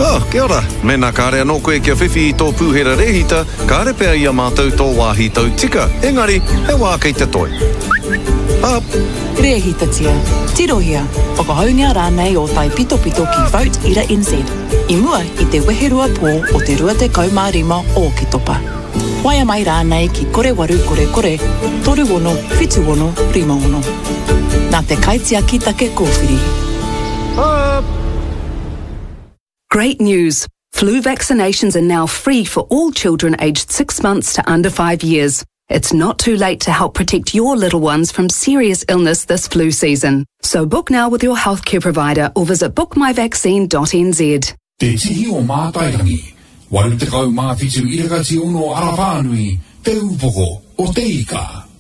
Kia ora. Mena kāre anō koe kia whiwhi I tō pūhera rehita, kāre pēr ia mātou tō wāhi tau tika. Engari, he wā kei te toi. Rehita tia, tirohia, whakahaungia rānei o tai pito ki Vote Ira NZ. I mua I te weherua pō o te 25 o ki topa. Waia mai rānei ki kore waru kore, toru wono, whitu wono, rima wono. Nā te kaitia ki take kōwhiri. Great news! Flu vaccinations are now free for all children aged 6 months to under 5 years. It's not too late to help protect your little ones from serious illness this flu season. So book now with your healthcare provider or visit bookmyvaccine.nz. Te tihi o mātairangi. Waru te kau māwhitu irakati ono arawhānui, te upoko o te ika.